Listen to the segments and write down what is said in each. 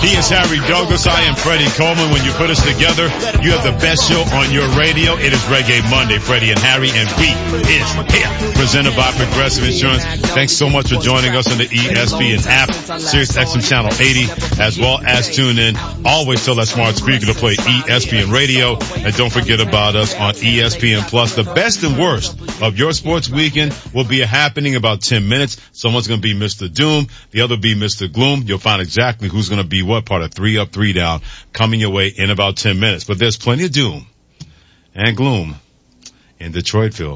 He is Harry Douglas. I am Freddie Coleman. When you put us together, you have the best show on your radio. It is Reggae Monday, Freddie and Harry, and we is here. Presented by Progressive Insurance. Thanks so much for joining us on the ESPN app, Sirius XM Channel 80, as well as tune in. Always tell that smart speaker to play ESPN Radio. And don't forget about us on ESPN Plus. The best and worst of your sports weekend will be happening in about 10 minutes. Someone's going to be Mr. Doom. The other will be Mr. Gloom. You'll find exactly who's going to be what part of 3 Up, 3 Down coming your way in about 10 minutes. But there's plenty of doom and gloom in Detroitville.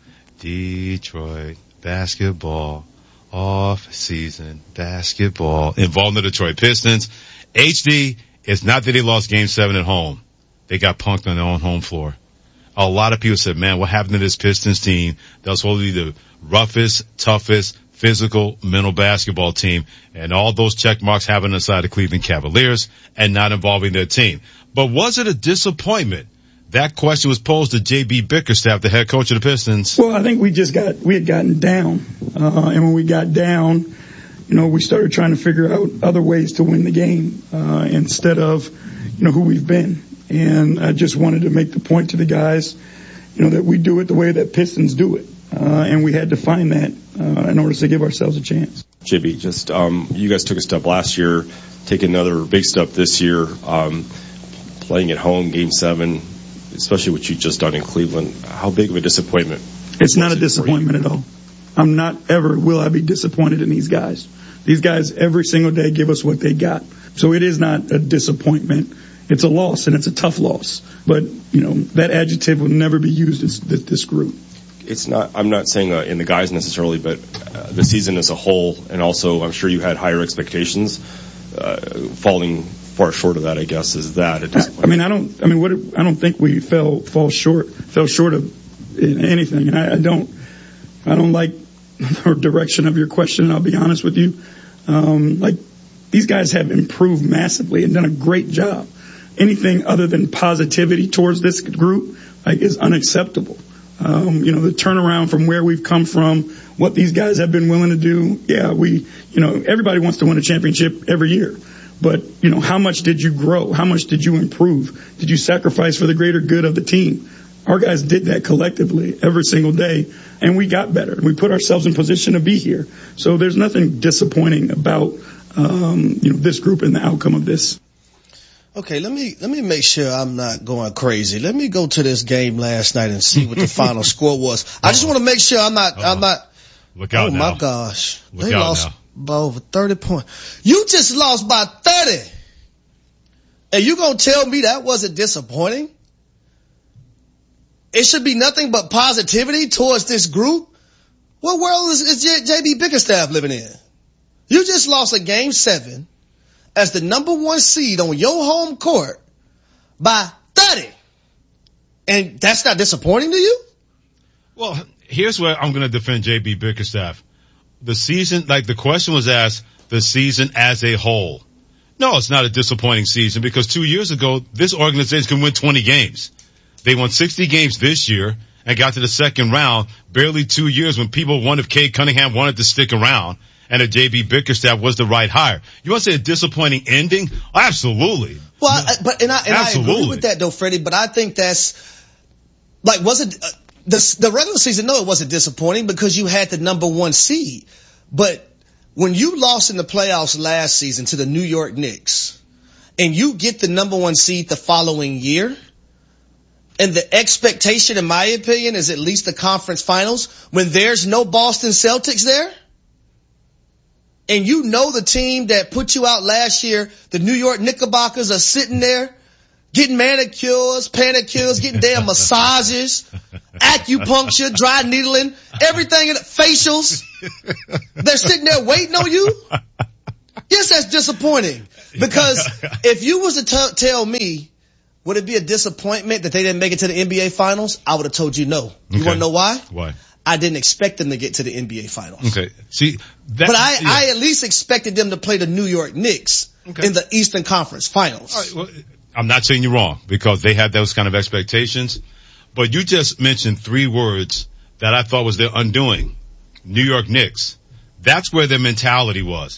Detroit basketball, off-season basketball involving the Detroit Pistons. HD, it's not that they lost Game 7 at home. They got punked on their own home floor. A lot of people said, man, what happened to this Pistons team that was supposed to be the roughest, toughest, physical, mental basketball team, and all those check marks happening inside the Cleveland Cavaliers and not involving their team. But was it a disappointment? That question was posed to J.B. Bickerstaff, the head coach of the Pistons. Well, I think we had gotten down. And when we got down, we started trying to figure out other ways to win the game, instead of, who we've been. And I just wanted to make the point to the guys, that we do it the way that Pistons do it. And we had to find that in order to give ourselves a chance. JB, just you guys took a step last year, take another big step this year, playing at home, Game 7, especially what you just done in Cleveland. How big of a disappointment? It's not a disappointment at all. I'm not ever will I be disappointed in these guys. These guys every single day give us what they got. So it is not a disappointment. It's a loss, and it's a tough loss. But, that adjective will never be used as this group. It's not, I'm not saying in the guys necessarily, but the season as a whole, and also I'm sure you had higher expectations, falling far short of that, I guess, is that at this point. I don't think we fell short of anything. And I don't like the direction of your question, I'll be honest with you. These guys have improved massively and done a great job. Anything other than positivity towards this group, is unacceptable. The turnaround from where we've come from, what these guys have been willing to do. Yeah, everybody wants to win a championship every year. But, how much did you grow? How much did you improve? Did you sacrifice for the greater good of the team? Our guys did that collectively every single day, and we got better. We put ourselves in position to be here. So there's nothing disappointing about, this group and the outcome of this. Okay, let me make sure I'm not going crazy. Let me go to this game last night and see what the final score was. I just want to make sure I'm not. Look out now. Oh my gosh. Look they out lost now. by over 30 points. You just lost by 30. And you gonna tell me that wasn't disappointing? It should be nothing but positivity towards this group. What world is J.B. Bickerstaff living in? You just lost a Game 7 as the number 1 seed on your home court by 30. And that's not disappointing to you? Well, here's where I'm going to defend J.B. Bickerstaff. The season, the question was asked, the season as a whole. No, it's not a disappointing season because 2 years ago, this organization can win 20 games. They won 60 games this year and got to the second round barely 2 years when people wondered if Cade Cunningham wanted to stick around. And if J.B. Bickerstaff was the right hire. You want to say a disappointing ending? Absolutely. Well, I agree with that though, Freddie, but I think that's, was it, the regular season, no, it wasn't disappointing because you had the number 1 seed. But when you lost in the playoffs last season to the New York Knicks and you get the number 1 seed the following year, and the expectation, in my opinion, is at least the conference finals when there's no Boston Celtics there. And the team that put you out last year, the New York Knickerbockers, are sitting there getting manicures, pedicures, getting damn massages, acupuncture, dry needling, everything, facials. They're sitting there waiting on you. Yes, that's disappointing. Because if you was to tell me, would it be a disappointment that they didn't make it to the NBA Finals? I would have told you no. You want to know why? Why? I didn't expect them to get to the NBA Finals. Okay. See, but I at least expected them to play the New York Knicks in the Eastern Conference Finals. All right, well, I'm not saying you're wrong because they had those kind of expectations, but you just mentioned 3 words that I thought was their undoing. New York Knicks. That's where their mentality was.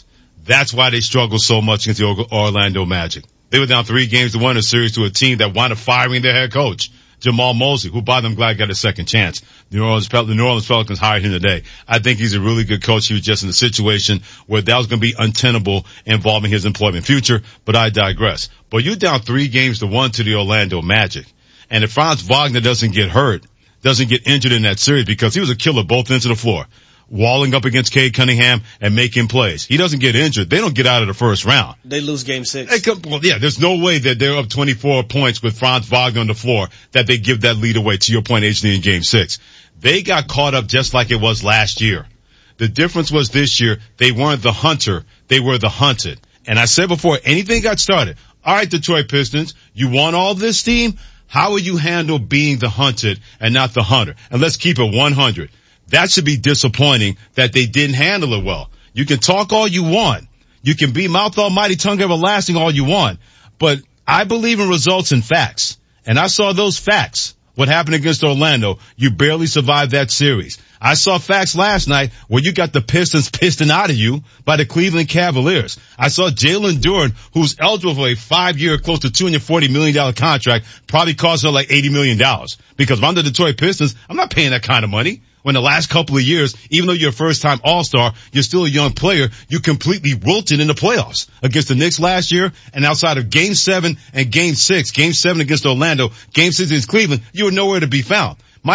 That's why they struggle so much against the Orlando Magic. They were down 3-1 in a series to a team that wound up firing their head coach, Jamal Mosley, who, by the way, I'm glad got a second chance. The New Orleans Pelicans hired him today. I think he's a really good coach. He was just in a situation where that was going to be untenable involving his employment future, but I digress. But you're down 3-1 to the Orlando Magic. And if Franz Wagner doesn't get hurt, doesn't get injured in that series, because he was a killer both ends of the floor, walling up against Cade Cunningham and making plays. He doesn't get injured. They don't get out of the first round. They lose game 6. There's no way that they're up 24 points with Franz Wagner on the floor that they give that lead away, to your point, HD, in game 6. They got caught up just like it was last year. The difference was this year, they weren't the hunter, they were the hunted. And I said before, anything got started. All right, Detroit Pistons, you want all this steam? How will you handle being the hunted and not the hunter? And let's keep it 100. That should be disappointing that they didn't handle it well. You can talk all you want. You can be mouth almighty, tongue everlasting all you want. But I believe in results and facts. And I saw those facts. What happened against Orlando, you barely survived that series. I saw facts last night where you got the Pistons pissing out of you by the Cleveland Cavaliers. I saw Jalen Duren, who's eligible for a 5-year, close to $240 million contract, probably cost her like $80 million. Because if I'm the Detroit Pistons, I'm not paying that kind of money. When the last couple of years, even though you're a first-time All-Star, you're still a young player, you completely wilted in the playoffs against the Knicks last year, and outside of Game 7 and Game 6, Game 7 against Orlando, Game 6 against Cleveland, you were nowhere to be found.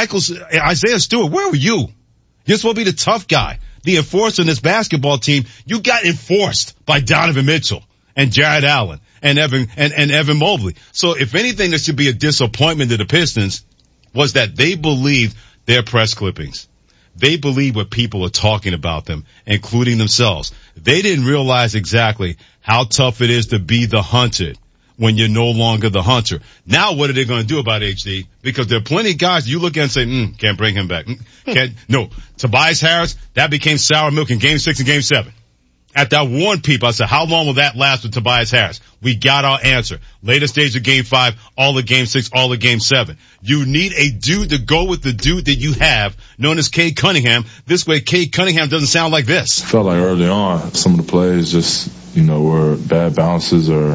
Isaiah Stewart, where were you? You're supposed to be the tough guy, the enforcer in this basketball team. You got enforced by Donovan Mitchell and Jared Allen and Evan Mobley. So if anything, there should be a disappointment to the Pistons was that they believed their press clippings. They believe what people are talking about them, including themselves. They didn't realize exactly how tough it is to be the hunted when you're no longer the hunter. Now what are they going to do about HD? Because there are plenty of guys you look at and say, can't bring him back. No. Tobias Harris, that became sour milk in Game 6 and Game 7. After I warned people, I said, how long will that last with Tobias Harris? We got our answer. Later stage of Game 5, all of Game 6, all of Game 7. You need a dude to go with the dude that you have, known as Cade Cunningham. This way, Cade Cunningham doesn't sound like this. Felt like early on, some of the plays just, were bad bounces or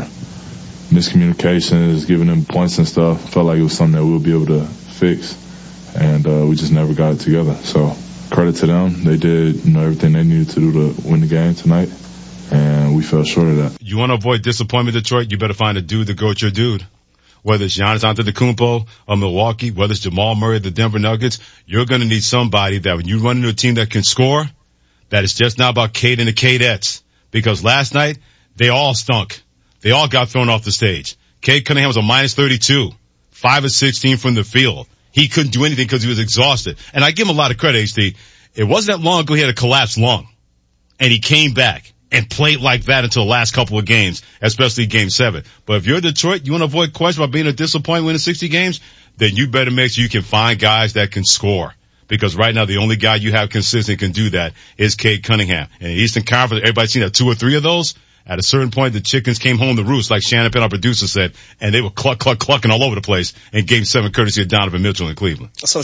miscommunications, giving them points and stuff. Felt like it was something that we'll be able to fix. And we just never got it together. So credit to them. They did, everything they needed to do to win the game tonight, and we fell short of that. You want to avoid disappointment, Detroit? You better find a dude to go with your dude. Whether it's Giannis Antetokounmpo of Milwaukee, whether it's Jamal Murray of the Denver Nuggets, you're going to need somebody that when you run into a team that can score, that it's just not about Cade and the Cadettes. Because last night, they all stunk. They all got thrown off the stage. Cade Cunningham was a minus 32, 5 of 16 from the field. He couldn't do anything because he was exhausted. And I give him a lot of credit, HD. It wasn't that long ago he had a collapsed lung. And he came back and played like that until the last couple of games, especially Game 7. But if you're Detroit, you want to avoid question about being a disappointment winning 60 games, then you better make sure you can find guys that can score. Because right now the only guy you have consistent can do that is Cade Cunningham. In the Eastern Conference, everybody's seen that 2 or 3 of those. At a certain point, the chickens came home to roost, like Shannon Penn, our producer, said, and they were clucking all over the place in Game 7, courtesy of Donovan Mitchell in Cleveland. So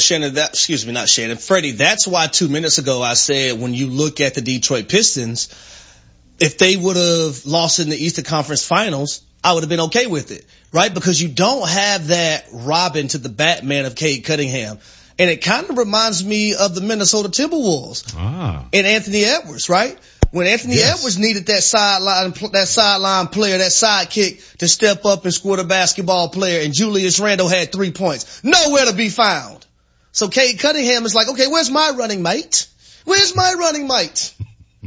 Freddie, that's why 2 minutes ago I said when you look at the Detroit Pistons, if they would have lost in the Eastern Conference Finals, I would have been okay with it, right? Because you don't have that Robin to the Batman of Cade Cunningham. And it kind of reminds me of the Minnesota Timberwolves and Anthony Edwards, right? When Anthony Edwards needed that sideline player, that sidekick to step up and score the basketball player, and Julius Randle had 3 points. Nowhere to be found. So Cade Cunningham is like, okay, where's my running mate? Where's my running mate?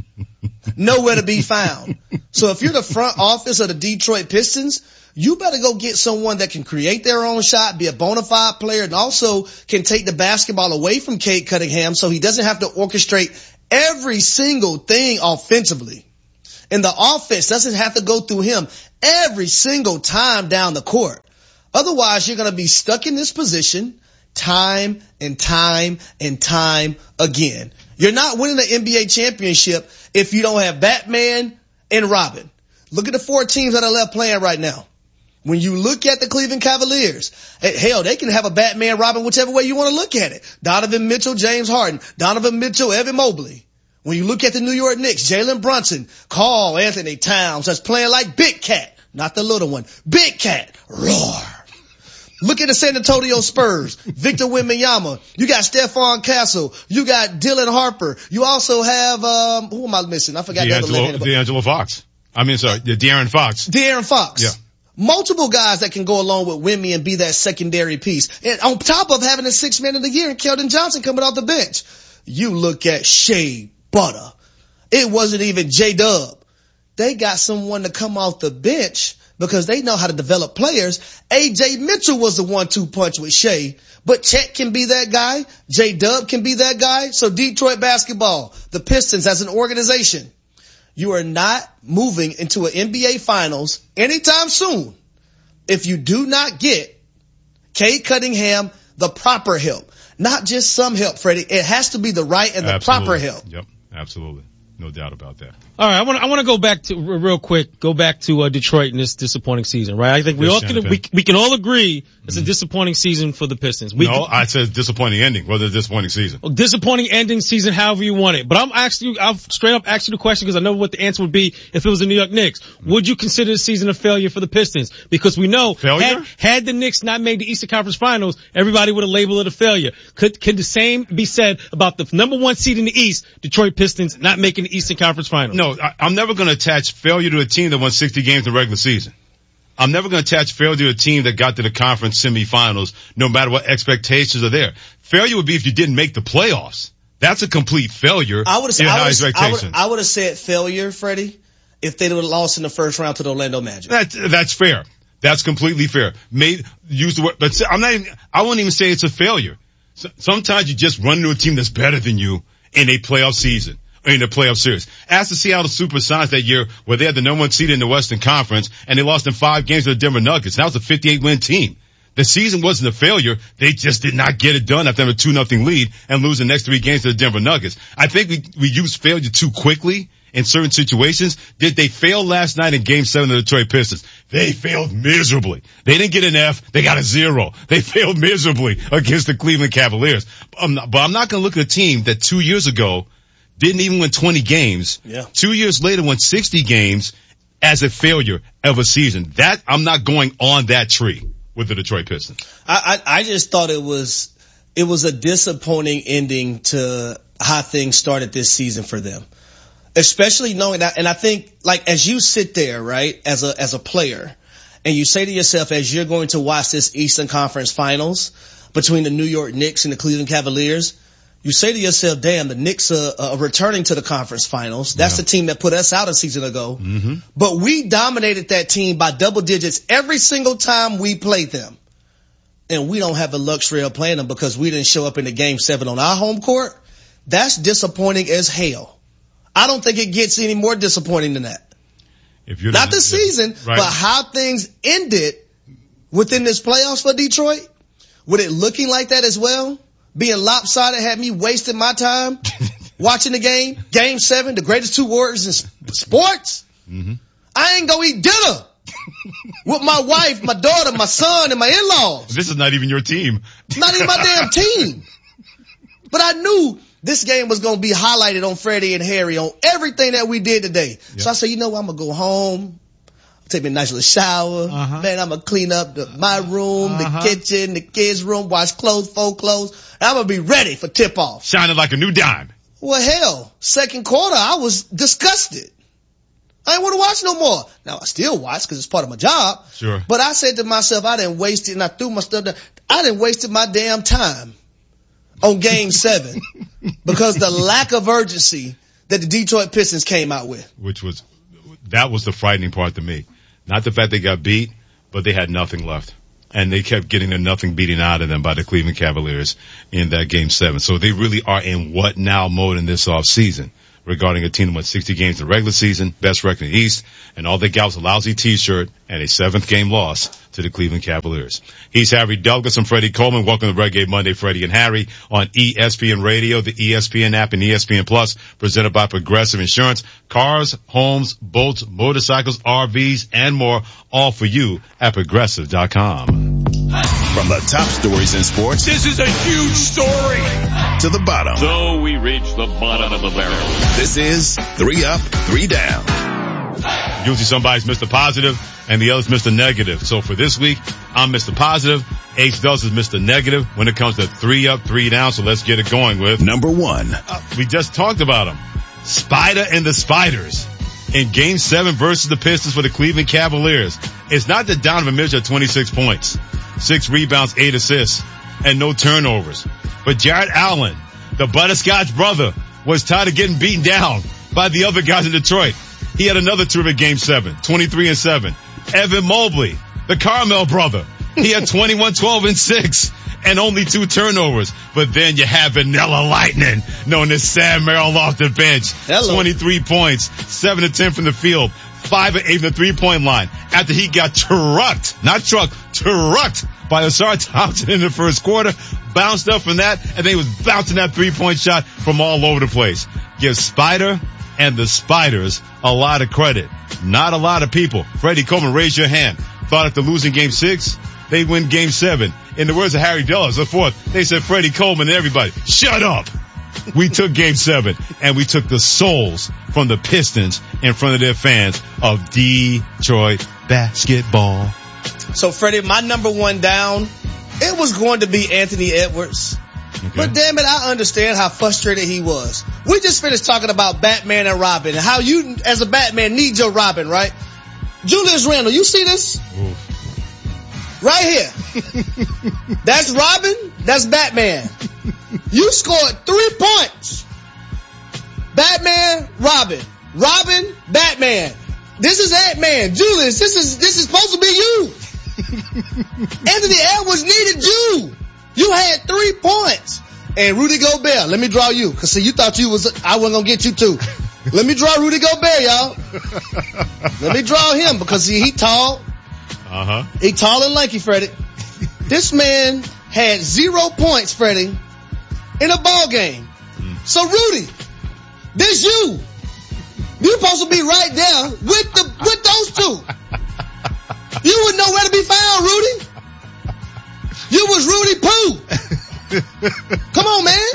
Nowhere to be found. So if you're the front office of the Detroit Pistons, you better go get someone that can create their own shot, be a bona fide player, and also can take the basketball away from Cade Cunningham so he doesn't have to orchestrate every single thing offensively. And the offense doesn't have to go through him every single time down the court. Otherwise, you're going to be stuck in this position time and time and time again. You're not winning the NBA championship if you don't have Batman and Robin. Look at the 4 teams that are left playing right now. When you look at the Cleveland Cavaliers, hell, they can have a Batman, Robin, whichever way you want to look at it. Donovan Mitchell, James Harden. Donovan Mitchell, Evan Mobley. When you look at the New York Knicks, Jalen Brunson, Karl Anthony Towns, that's playing like Big Cat, not the little one. Big Cat, roar. Look at the San Antonio Spurs, Victor Wembanyama. You got Stephon Castle. You got Dylan Harper. You also have, who am I missing? I forgot the other left-handed. De'Aaron Fox. De'Aaron Fox. Yeah. Multiple guys that can go along with Wemby and be that secondary piece. And on top of having a 6th man of the year and Keldon Johnson coming off the bench. You look at Shea Butter. It wasn't even J-Dub. They got someone to come off the bench because they know how to develop players. A.J. Mitchell was the 1-2 punch with Shea, but Chet can be that guy. J-Dub can be that guy. So Detroit basketball, the Pistons as an organization, you are not moving into an NBA Finals anytime soon if you do not get Cade Cunningham the proper help. Not just some help, Freddie. It has to be the right and the proper help. Yep, absolutely. No doubt about that. All right, I want to go back to real quick. Go back to Detroit in this disappointing season, right? I think we can all agree it's a disappointing season for the Pistons. I said disappointing ending, rather than disappointing season. Well, disappointing ending season, however you want it. But I'll straight up ask you the question because I know what the answer would be if it was the New York Knicks. Would you consider the season a failure for the Pistons? Because we know had the Knicks not made the Eastern Conference Finals, everybody would have labeled it a failure. Could the same be said about the number 1 seed in the East, Detroit Pistons, not making the Eastern Conference Finals? No, I'm never going to attach failure to a team that won 60 games in the regular season. I'm never going to attach failure to a team that got to the conference semifinals, no matter what expectations are there. Failure would be if you didn't make the playoffs. That's a complete failure. I would have said failure, Freddie, if they would have lost in the first round to the Orlando Magic. That's fair. That's completely fair. Use the word, but I wouldn't even say it's a failure. Sometimes you just run into a team that's better than you in a playoff season. In the playoff series. Ask the Seattle Supersonics that year where they had the number 1 seed in the Western Conference and they lost in 5 games to the Denver Nuggets. That was a 58-win team. The season wasn't a failure. They just did not get it done after having a 2-0 lead and lose the next 3 games to the Denver Nuggets. I think we used failure too quickly in certain situations. Did they fail last night in Game 7 of the Detroit Pistons? They failed miserably. They didn't get an F. They got a 0. They failed miserably against the Cleveland Cavaliers. But I'm not going to look at a team that 2 years ago didn't even win 20 games. Yeah. 2 years later won 60 games as a failure of a season. That, I'm not going on that tree with the Detroit Pistons. I just thought it was a disappointing ending to how things started this season for them. Especially knowing that, and I think, like, as you sit there, right, as a player, and you say to yourself, as you're going to watch this Eastern Conference Finals between the New York Knicks and the Cleveland Cavaliers, you say to yourself, damn, the Knicks are returning to the conference finals. That's the team that put us out a season ago. Mm-hmm. But we dominated that team by double digits every single time we played them. And we don't have the luxury of playing them because we didn't show up in the Game 7 on our home court. That's disappointing as hell. I don't think it gets any more disappointing than that. Not the season, right, but how things ended within this playoffs for Detroit. With it looking like that as well. Being lopsided had me wasting my time watching the game. Game 7, the greatest 2 words in sports. Mm-hmm. I ain't gonna eat dinner with my wife, my daughter, my son, and my in-laws. This is not even your team. Not even my damn team. But I knew this game was gonna be highlighted on Freddie and Harry on everything that we did today. Yep. So I said, you know what, I'm gonna go home. Take me a nice little shower. Man, I'm going to clean up my room, the kitchen, the kids' room, wash clothes, fold clothes. And I'm going to be ready for tip-off. Shining like a new dime. Well, hell, second quarter, I was disgusted. I didn't want to watch no more. Now, I still watch because it's part of my job. Sure. But I said to myself, I didn't waste it, and I threw my stuff down. I didn't waste my damn time on Game 7 because the lack of urgency that the Detroit Pistons came out with. That was the frightening part to me. Not the fact they got beat, but they had nothing left. And they kept getting their nothing beaten out of them by the Cleveland Cavaliers in that Game 7. So they really are in what now mode in this off season regarding a team that won 60 games in the regular season, best record in the East, and all they got was a lousy t-shirt and a 7th game loss to the Cleveland Cavaliers. He's Harry Douglas and Freddie Coleman. Welcome to Reggae Monday, Freddie and Harry on ESPN Radio, the ESPN app, and ESPN Plus, presented by Progressive Insurance. Cars, homes, boats, motorcycles, RVs, and more, all for you at Progressive.com. From the top stories in sports, this is a huge story, to the bottom. So we reach the bottom of the barrel. This is 3 Up, 3 Down. Usually somebody's Mr. Positive and the other's Mr. Negative. So for this week, I'm Mr. Positive. H. Dubs is Mr. Negative when it comes to 3 Up, 3 Down. So let's get it going with number 1. We just talked about them. Spider and the Spiders in Game 7 versus the Pistons for the Cleveland Cavaliers. It's not that Donovan Mitchell had 26 points, 6 rebounds, 8 assists, and no turnovers. But Jarrett Allen, the butterscotch brother, was tired of getting beaten down by the other guys in Detroit. He had another terrific Game 7, 23-7. Evan Mobley, the Carmel brother, he had 21, 12, and 6. And only 2 turnovers. But then you have Vanilla Lightning, known as Sam Merrill off the bench. Hello. 23 points, 7 of 10 from the field, 5 of 8 from the 3-point line. After he got trucked by Ausar Thompson in the first quarter, bounced up from that, and then he was bouncing that 3-point shot from all over the place. Give Spider and the Spiders a lot of credit. Not a lot of people. Freddie Coleman, raise your hand. Thought after losing Game 6, they win Game 7. In the words of Harry Dulles, the fourth, they said Freddie Coleman and everybody, shut up. We took Game 7, and we took the souls from the Pistons in front of their fans of Detroit basketball. So, Freddie, my number 1 down, it was going to be Anthony Edwards. Okay. But damn it, I understand how frustrated he was. We just finished talking about Batman and Robin and how you, as a Batman, need your Robin, right? Julius Randle, you see this? Oof. Right here. That's Robin. That's Batman. You scored 3 points. Batman, Robin. Robin, Batman. This is Ant-Man. Julius, this is supposed to be you. Anthony Edwards needed you. You had 3 points. And Rudy Gobert, let me draw you. Cause see, you thought I wasn't gonna get you too. Let me draw Rudy Gobert, y'all. Let me draw him because he tall. Uh-huh. He tall and lanky, Freddie. This man had 0 points, Freddie, in a ball game. So Rudy, this you. You're supposed to be right there with those two. You would know where to be found, Rudy. You was Rudy Pooh. Come on, man.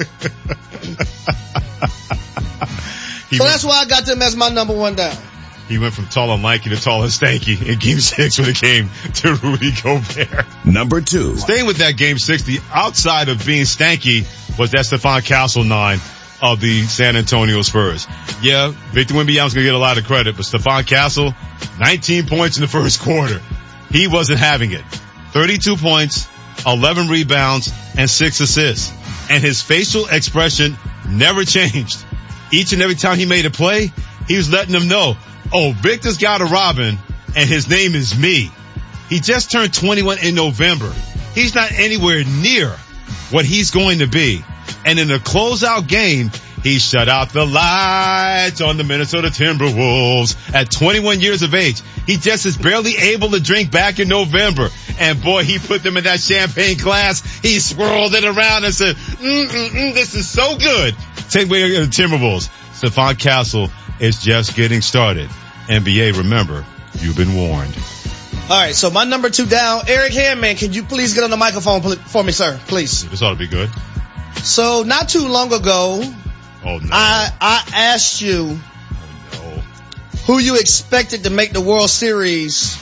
So that's why I got them as my number 1 down. He went from tall and lanky to tall and stanky in Game 6 when it came to Rudy Gobert. Number 2. Staying with that Game 6, the outside of being stanky was that Stephon Castle 9 of the San Antonio Spurs. Yeah, Victor Wembanyama's going to get a lot of credit, but Stephon Castle, 19 points in the first quarter. He wasn't having it. 32 points, 11 rebounds, and 6 assists. And his facial expression never changed. Each and every time he made a play, he was letting them know, oh, Victor's got a Robin, and his name is me. He just turned 21 in November. He's not anywhere near what he's going to be. And in the closeout game, he shut out the lights on the Minnesota Timberwolves at 21 years of age. He just is barely able to drink back in November. And boy, he put them in that champagne glass. He swirled it around and said, this is so good. Take away the Timberwolves. Stephon Castle is just getting started. NBA, remember, you've been warned. All right, so my number 2 down, Eric Handman, can you please get on the microphone for me, sir? Please. This ought to be good. So not too long ago, I asked you who you expected to make the World Series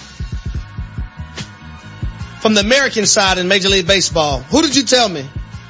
from the American side in Major League Baseball. Who did you tell me?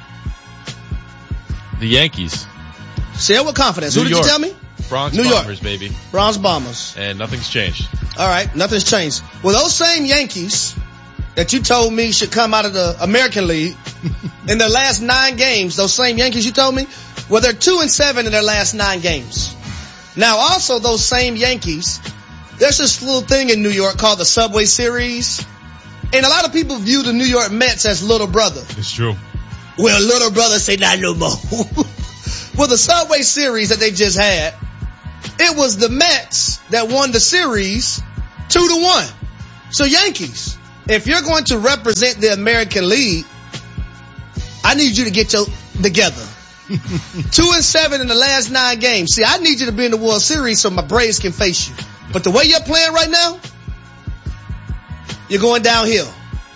The Yankees. Say it with confidence. Who did you tell me? Bronx Bombers, baby. Bronx Bombers. And nothing's changed. All right, nothing's changed. Well, those same Yankees that you told me should come out of the American League in their last 9 games, those same Yankees you told me, well, they're 2-7 in their last 9 games. Now, also those same Yankees, there's this little thing in New York called the Subway Series. And a lot of people view the New York Mets as little brother. It's true. Well, little brother say not no more. Well, the Subway Series that they just had, it was the Mets that won the series 2-1. So Yankees, if you're going to represent the American League, I need you to get together. 2-7 in the last 9 games. See, I need you to be in the World Series so my Braves can face you. But the way you're playing right now, you're going downhill.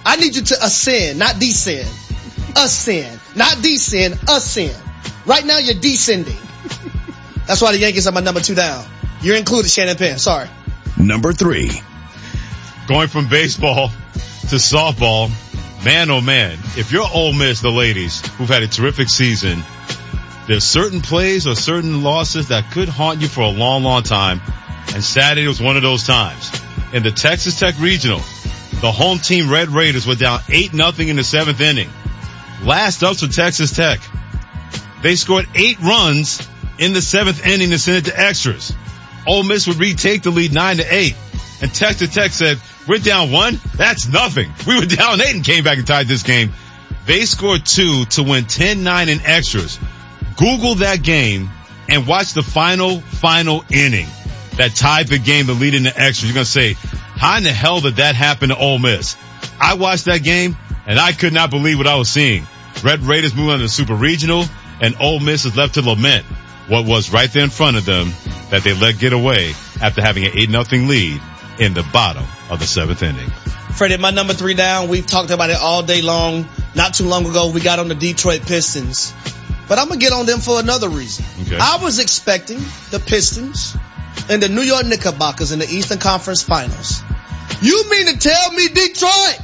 I need you to ascend, not descend. Ascend, not descend, ascend. Right now you're descending. That's why the Yankees are my number 2 down. You're included, Shannon Penn. Sorry. Number 3. Going from baseball to softball, man, oh man, if you're Ole Miss, the ladies, who've had a terrific season, there's certain plays or certain losses that could haunt you for a long, long time. And Saturday was one of those times. In the Texas Tech Regional, the home team Red Raiders were down 8-0 in the 7th inning. Last ups for Texas Tech. They scored 8 runs in the 7th inning to send it to extras. Ole Miss would retake the lead 9-8. And Texas Tech said, we're down 1? That's nothing. We were down 8 and came back and tied this game. They scored 2 to win 10-9 in extras. Google that game and watch the final inning that tied the game to lead into extras. You're going to say, how in the hell did that happen to Ole Miss? I watched that game and I could not believe what I was seeing. Red Raiders moving on to the Super Regional and Ole Miss is left to lament what was right there in front of them that they let get away after having an 8-0 lead in the bottom of the 7th inning. Freddie, my number 3 down, we've talked about it all day long. Not too long ago, we got on the Detroit Pistons. But I'm going to get on them for another reason. Okay. I was expecting the Pistons and the New York Knickerbockers in the Eastern Conference Finals. You mean to tell me, Detroit,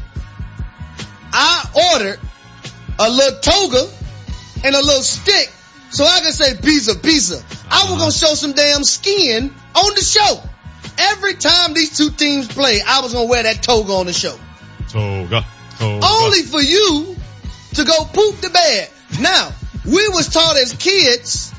I ordered a little toga and a little stick so I can say pizza. I was going to show some damn skin on the show. Every time these two teams play, I was going to wear that toga on the show. Toga. Only for you to go poop the bed. Now, we was taught as kids,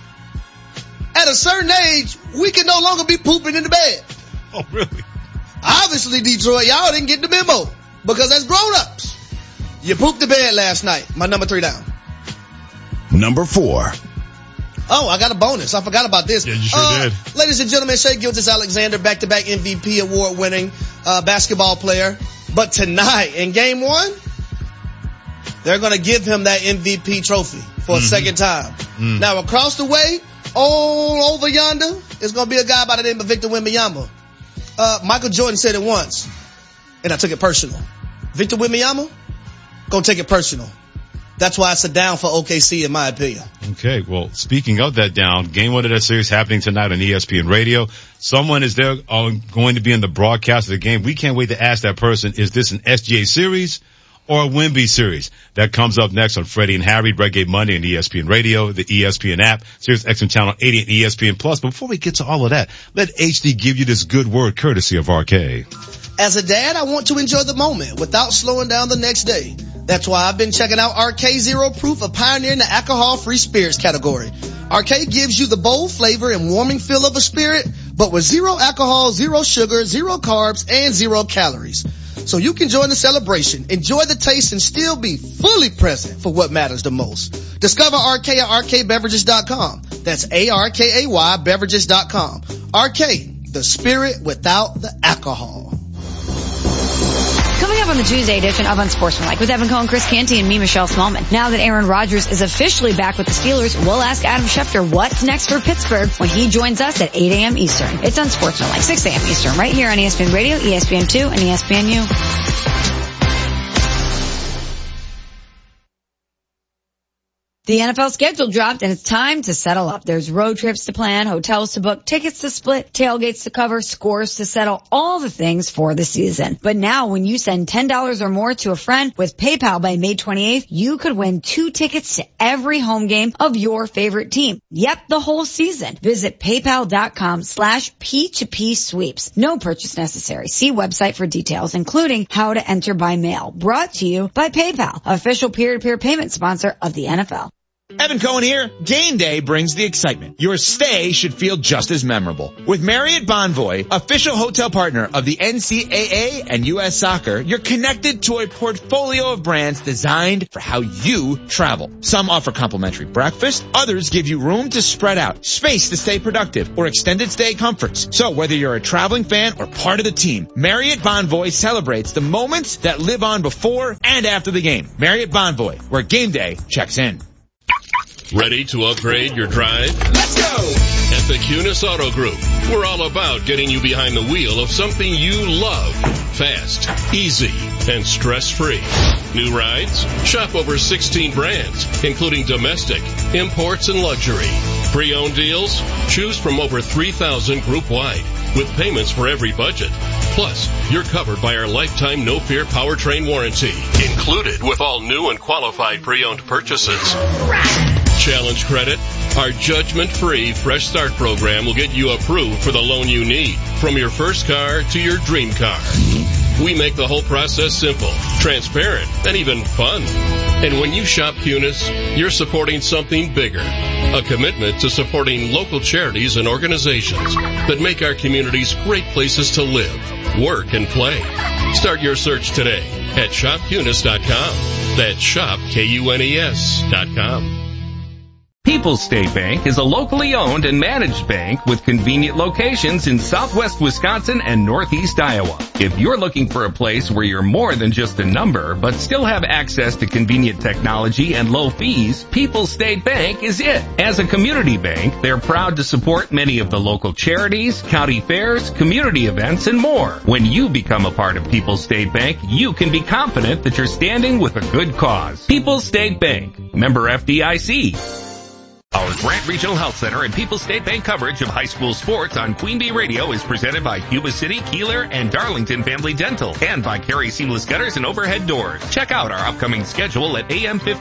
at a certain age, we can no longer be pooping in the bed. Oh, really? Obviously, Detroit, y'all didn't get the memo because as grown-ups, you pooped the bed last night. My number 3 down. Number 4. Oh, I got a bonus. I forgot about this. Yeah, you sure did. Ladies and gentlemen, Shai Gilgeous-Alexander, back-to-back MVP award-winning basketball player. But tonight, in Game 1, they're going to give him that MVP trophy for a second time. Now, across the way, all over yonder, is going to be a guy by the name of Victor Wembanyama. Michael Jordan said it once, and I took it personal. Victor Wembanyama, gonna take it personal. That's why it's a down for OKC in my opinion. Okay, well, speaking of that down, Game 1 of that series happening tonight on ESPN Radio. Someone is there going to be in the broadcast of the game. We can't wait to ask that person, is this an SGA series or a Wemby series? That comes up next on Freddie and Harry, Reggae Monday on ESPN Radio, the ESPN app, Sirius XM Channel 80 and ESPN Plus. But before we get to all of that, let HD give you this good word courtesy of RK. As a dad, I want to enjoy the moment without slowing down the next day. That's why I've been checking out RK Zero Proof, a pioneer in the alcohol-free spirits category. RK gives you the bold flavor and warming feel of a spirit, but with 0 alcohol, 0 sugar, 0 carbs, and 0 calories. So you can join the celebration, enjoy the taste, and still be fully present for what matters the most. Discover RK at RKBeverages.com. That's ARKAY Beverages.com. RK, the spirit without the alcohol. Coming up on the Tuesday edition of Unsportsmanlike with Evan Cohen, Chris Canty, and me, Michelle Smallman. Now that Aaron Rodgers is officially back with the Steelers, we'll ask Adam Schefter what's next for Pittsburgh when he joins us at 8 a.m. Eastern. It's Unsportsmanlike, 6 a.m. Eastern, right here on ESPN Radio, ESPN2, and ESPNU. The NFL schedule dropped and it's time to settle up. There's road trips to plan, hotels to book, tickets to split, tailgates to cover, scores to settle, all the things for the season. But now when you send $10 or more to a friend with PayPal by May 28th, you could win 2 tickets to every home game of your favorite team. Yep, the whole season. Visit PayPal.com/P2P sweeps. No purchase necessary. See website for details, including how to enter by mail. Brought to you by PayPal, official peer-to-peer payment sponsor of the NFL. Evan Cohen here. Game day brings the excitement. Your stay should feel just as memorable. With Marriott Bonvoy, official hotel partner of the NCAA and U.S. Soccer, you're connected to a portfolio of brands designed for how you travel. Some offer complimentary breakfast, others give you room to spread out, space to stay productive, or extended stay comforts. So whether you're a traveling fan or part of the team, Marriott Bonvoy celebrates the moments that live on before and after the game. Marriott Bonvoy, where game day checks in. Ready to upgrade your drive? Let's go! At the Kunis Auto Group, we're all about getting you behind the wheel of something you love. fast, easy, and stress-free. New rides? Shop over 16 brands, including domestic, imports, and luxury. Pre-owned deals? Choose from over 3,000 group-wide, with payments for every budget. Plus, you're covered by our lifetime no-fear powertrain warranty, included with all new and qualified pre-owned purchases. Challenge credit? Our judgment-free Fresh Start program will get you approved for the loan you need, from your first car to your dream car. We make the whole process simple, transparent, and even fun. And when you shop Kunis, you're supporting something bigger, a commitment to supporting local charities and organizations that make our communities great places to live, work, and play. Start your search today at shopkunis.com. That's shopkunis.com. People's State Bank is a locally owned and managed bank with convenient locations in southwest Wisconsin and northeast Iowa. If you're looking for a place where you're more than just a number, but still have access to convenient technology and low fees, People's State Bank is it. As a community bank, they're proud to support many of the local charities, county fairs, community events, and more. When you become a part of People's State Bank, you can be confident that you're standing with a good cause. People's State Bank, member FDIC. Our Grant Regional Health Center and People's State Bank coverage of high school sports on Queen Bee Radio is presented by Cuba City, Keeler, and Darlington Family Dental, and by Carey Seamless Gutters and Overhead Doors. Check out our upcoming schedule at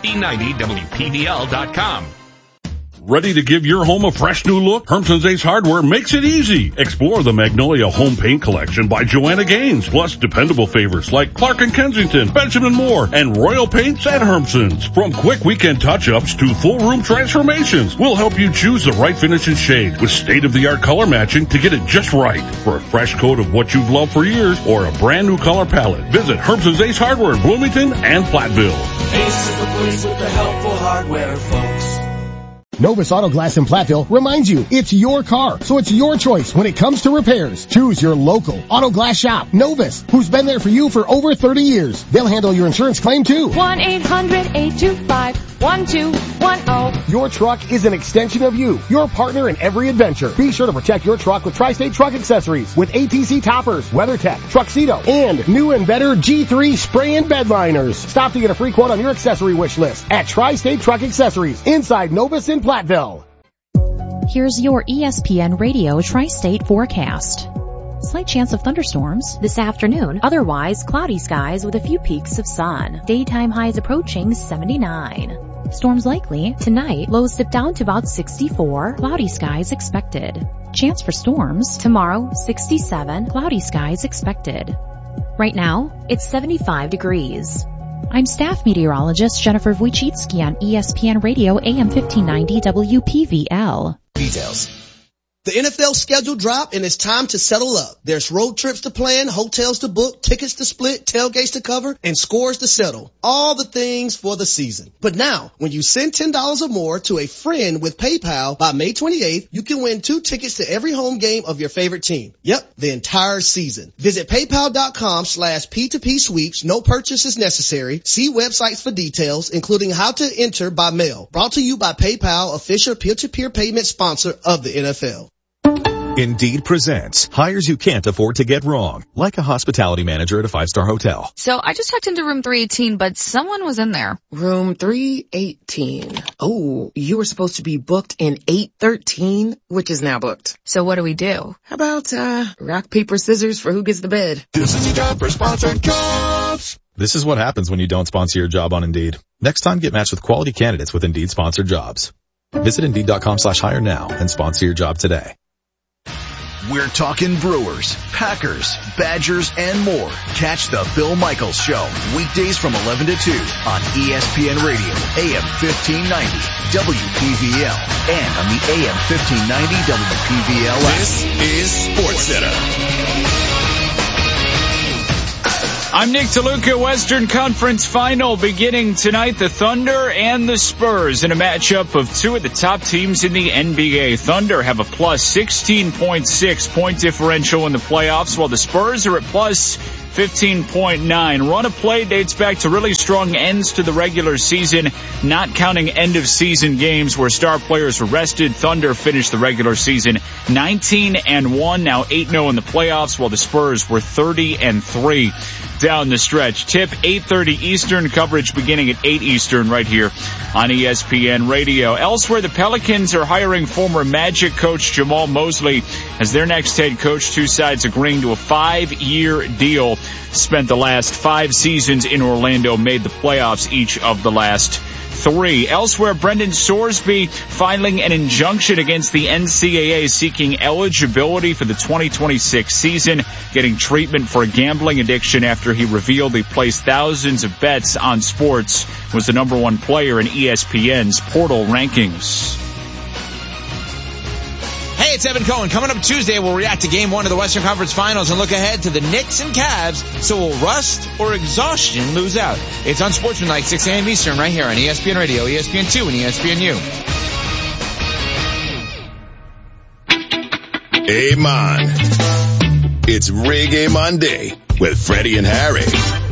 am1590wpdl.com. Ready to give your home a fresh new look? Hermson's Ace Hardware makes it easy. Explore the Magnolia Home Paint Collection by Joanna Gaines, plus dependable favorites like Clark & Kensington, Benjamin Moore, and Royal Paints at Hermson's. From quick weekend touch-ups to full room transformations, we'll help you choose the right finish and shade with state-of-the-art color matching to get it just right. For a fresh coat of what you've loved for years or a brand new color palette, visit Hermson's Ace Hardware in Bloomington and Platteville. Ace is the place with the helpful hardware, folks. Novus Auto Glass in Platteville reminds you it's your car, so it's your choice when it comes to repairs. Choose your local auto glass shop, Novus, who's been there for you for over 30 years. They'll handle your insurance claim too. 1-800-825-1210. Your truck is an extension of you, your partner in every adventure. Be sure to protect your truck with Tri-State Truck Accessories with ATC toppers, WeatherTech, Truxedo, and new and better G3 spray and bed liners. Stop to get a free quote on your accessory wish list at Tri-State Truck Accessories inside Novus in Platteville. Here's your ESPN Radio Tri-State forecast. Slight chance of thunderstorms this afternoon. Otherwise, cloudy skies with a few peaks of sun. Daytime highs approaching 79. Storms likely tonight. Lows dip down to about 64. Cloudy skies expected. Chance for storms tomorrow, 67. Cloudy skies expected. Right now, it's 75 degrees. I'm staff meteorologist Jennifer Wojcicki on ESPN Radio AM 1590 WPVL. Details. The NFL schedule dropped and it's time to settle up. There's road trips to plan, hotels to book, tickets to split, tailgates to cover, and scores to settle. All the things for the season. But now, when you send $10 or more to a friend with PayPal by May 28th, you can win 2 tickets to every home game of your favorite team. Yep, the entire season. Visit paypal.com/P2P sweeps. No purchase is necessary. See websites for details, including how to enter by mail. Brought to you by PayPal, official peer-to-peer payment sponsor of the NFL. Indeed presents hires you can't afford to get wrong, like a hospitality manager at a 5-star hotel. So I just checked into room 318, but someone was in there. Room 318. Oh, you were supposed to be booked in 813, which is now booked. So what do we do? How about, rock, paper, scissors for who gets the bed? This is your job for sponsored jobs. This is what happens when you don't sponsor your job on Indeed. Next time, get matched with quality candidates with Indeed sponsored jobs. Visit Indeed.com/hire now and sponsor your job today. We're talking Brewers, Packers, Badgers, and more. Catch the Bill Michaels Show, weekdays from 11 to 2 on ESPN Radio, AM 1590, WPVL, and on the AM 1590 WPVL app. This is SportsCenter. I'm Nick DeLuca. Western Conference Final beginning tonight. The Thunder and the Spurs in a matchup of 2 of the top teams in the NBA. Thunder have a plus 16.6 point differential in the playoffs, while the Spurs are at plus 15.9. Run of play dates back to really strong ends to the regular season, not counting end-of-season games where star players were rested. Thunder finished the regular season 19-1, now 8-0 in the playoffs, while the Spurs were 30-3 down the stretch. Tip 8:30 Eastern, coverage beginning at 8 Eastern right here on ESPN Radio. Elsewhere, the Pelicans are hiring former Magic coach Jamal Mosley as their next head coach. Two sides agreeing to a 5-year deal. Spent the last 5 seasons in Orlando, made the playoffs each of the last 3. Elsewhere, Brendan Sorsby filing an injunction against the NCAA seeking eligibility for the 2026 season, getting treatment for a gambling addiction after he revealed he placed thousands of bets on sports, was the number 1 player in ESPN's portal rankings. Hey, it's Evan Cohen. Coming up Tuesday, we'll react to Game 1 of the Western Conference Finals and look ahead to the Knicks and Cavs. So will rust or exhaustion lose out? It's Unsportsmanlike, 6 a.m. Eastern, right here on ESPN Radio, ESPN2, and ESPNU. Hey, man. It's Reggae Monday with Freddie and Harry.